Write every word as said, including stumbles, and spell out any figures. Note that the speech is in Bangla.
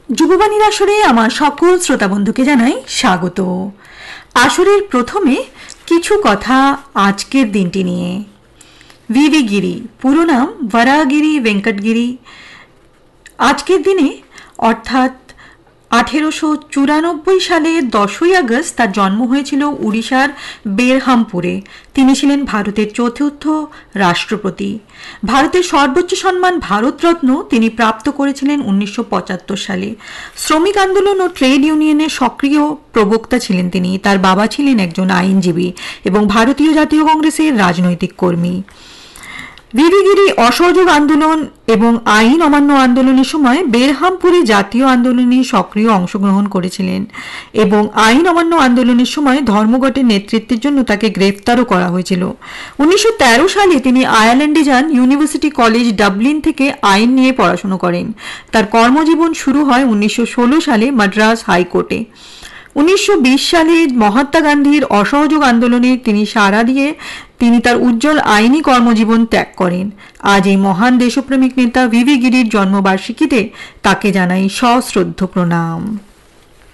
যুববাণীর আসরে আমার সকল শ্রোতা বন্ধুকে জানাই স্বাগত। আসরের প্রথমে কিছু কথা আজকের দিনটি নিয়ে। ভিভি গিরি, পুরো নাম বরাহগিরি ভেঙ্কটগিরি, আজকের দিনে অর্থাৎ আঠেরোশো চুরানব্বই সালে দশই আগস্ট তার জন্ম হয়েছিল উড়িষ্যার বেরহামপুরে। তিনি ছিলেন ভারতের চতুর্থ রাষ্ট্রপতি। ভারতের সর্বোচ্চ সম্মান ভারতরত্ন তিনি প্রাপ্ত করেছিলেন উনিশশো পঁচাত্তর সালে। শ্রমিক আন্দোলন ও ট্রেড ইউনিয়নের সক্রিয় প্রবক্তা ছিলেন তিনি। তার বাবা ছিলেন একজন আইনজীবী এবং ভারতীয় জাতীয় কংগ্রেসের রাজনৈতিক কর্মী। ভিভি গিরি অসহযোগ আন্দোলন এবং আইন অমান্য আন্দোলনের সময় বেরহামপুরে জাতীয় আন্দোলনে সক্রিয় অংশগ্রহণ করেছিলেন এবং আইন অমান্য আন্দোলনের সময় ধর্মঘটের নেতৃত্বের জন্য তাকে গ্রেফতারও করা হয়েছিল। উনিশশো তেরো সালে তিনি আয়ারল্যান্ডে যান। ইউনিভার্সিটি কলেজ ডাবলিন থেকে আইন নিয়ে পড়াশোনা করেন। তার কর্মজীবন শুরু হয় উনিশশো ষোলো সালে মাদ্রাজ হাইকোর্টে। উনিশশো বিশ সালে মহাত্মা গান্ধীর অসহযোগ আন্দোলনে তিনি সাড়া দিয়ে তিনি তার উজ্জ্বল আইনি কর্মজীবন ত্যাগ করেন। আজ এই মহান দেশপ্রেমিক নেতা ভিভি গিরির জন্মবার্ষিকীতে তাকে জানাই সশ্রদ্ধ প্রণাম।